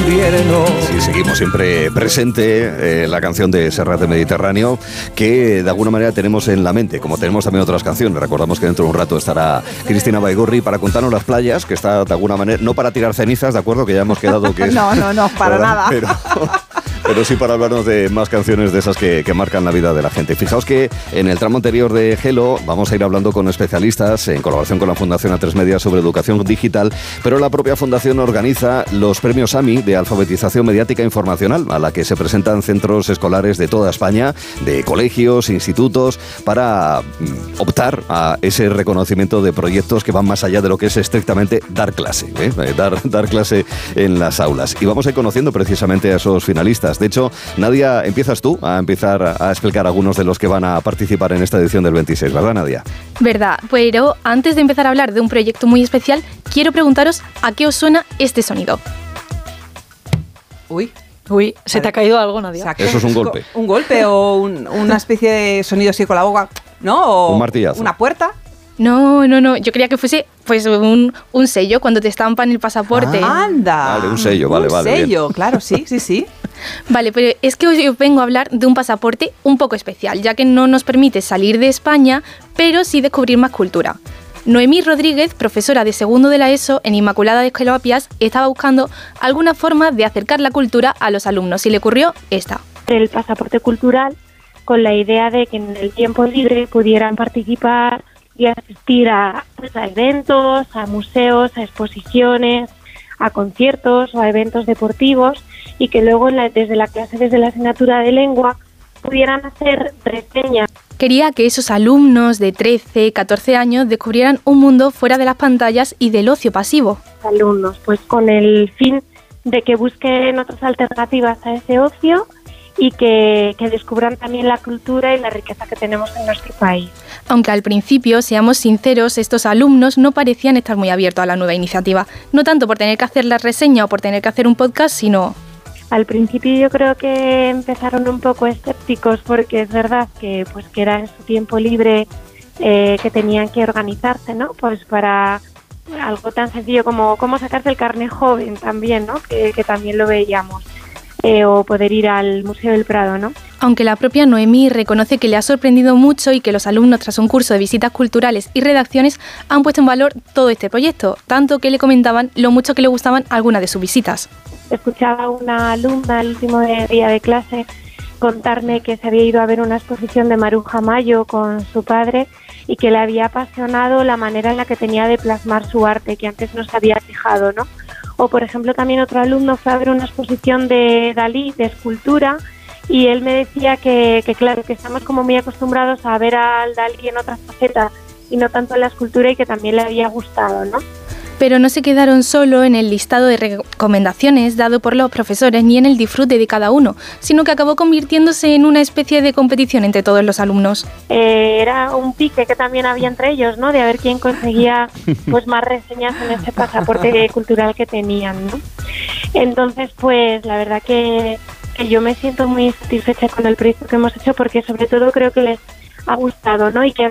invierno. Sí, seguimos siempre presente la canción de Serrat de Mediterráneo, que de alguna manera tenemos en la mente, como tenemos también otras canciones. Recordamos que dentro de un rato estará Cristina Baigorri para contarnos las playas, que está de alguna manera, no para tirar cenizas, ¿de acuerdo? Que ya hemos quedado que es... No, para nada. Pero sí para hablarnos de más canciones de esas que marcan la vida de la gente. Fijaos que en el tramo anterior de Gelo vamos a ir hablando con especialistas en colaboración con la Fundación A3 Media sobre educación digital, pero la propia Fundación organiza los premios AMI de alfabetización mediática informacional, a la que se presentan centros escolares de toda España, de colegios, institutos, para optar a ese reconocimiento de proyectos que van más allá de lo que es estrictamente dar clase, dar clase en las aulas. Y vamos a ir conociendo precisamente a esos finalistas. De hecho, Nadia, empiezas tú a explicar algunos de los que van a participar en esta edición del 26, ¿verdad, Nadia? Verdad, pero antes de empezar a hablar de un proyecto muy especial, quiero preguntaros a qué os suena este sonido. Uy, ¿se te ha caído algo, Nadia? Exacto. Eso es un golpe. ¿Un golpe o una especie de sonido así con la boca? ¿No? O un martillazo. ¿Una puerta? No, yo quería que fuese pues un sello cuando te estampan el pasaporte. ¡Anda! Vale, un sello, vale. Un sello, bien. claro, sí. Vale, pero es que hoy os vengo a hablar de un pasaporte un poco especial, ya que no nos permite salir de España, pero sí descubrir más cultura. Noemí Rodríguez, profesora de segundo de la ESO en Inmaculada de Escolapias, estaba buscando alguna forma de acercar la cultura a los alumnos y le ocurrió esta. El pasaporte cultural, con la idea de que en el tiempo libre pudieran participar y asistir a eventos, a museos, a exposiciones, a conciertos o a eventos deportivos, y que luego desde la asignatura de lengua pudieran hacer reseñas. Quería que esos alumnos de 13, 14 años descubrieran un mundo fuera de las pantallas y del ocio pasivo. Alumnos, pues con el fin de que busquen otras alternativas a ese ocio y que descubran también la cultura y la riqueza que tenemos en nuestro país. Aunque al principio, seamos sinceros, estos alumnos no parecían estar muy abiertos a la nueva iniciativa. No tanto por tener que hacer la reseña o por tener que hacer un podcast, sino... Al principio yo creo que empezaron un poco escépticos porque es verdad que era en su tiempo libre que tenían que organizarse, ¿no? Pues para algo tan sencillo como cómo sacarse el carnet joven también, ¿no? Que también lo veíamos. O poder ir al Museo del Prado, ¿no? Aunque la propia Noemí reconoce que le ha sorprendido mucho y que los alumnos, tras un curso de visitas culturales y redacciones, han puesto en valor todo este proyecto, tanto que le comentaban lo mucho que le gustaban algunas de sus visitas. Escuchaba a una alumna el último día de clase contarme que se había ido a ver una exposición de Maruja Mayo con su padre y que le había apasionado la manera en la que tenía de plasmar su arte, que antes no se había fijado, ¿no? O, por ejemplo, también otro alumno fue a ver una exposición de Dalí, de escultura, y él me decía que claro, que estamos como muy acostumbrados a ver al Dalí en otras facetas y no tanto en la escultura, y que también le había gustado, ¿no? Pero no se quedaron solo en el listado de recomendaciones dado por los profesores ni en el disfrute de cada uno, sino que acabó convirtiéndose en una especie de competición entre todos los alumnos. Era un pique que también había entre ellos, ¿no? De a ver quién conseguía pues más reseñas en ese pasaporte cultural que tenían, ¿no? Entonces, pues la verdad que yo me siento muy satisfecha con el proyecto que hemos hecho, porque sobre todo creo que les ha gustado, ¿no? Y que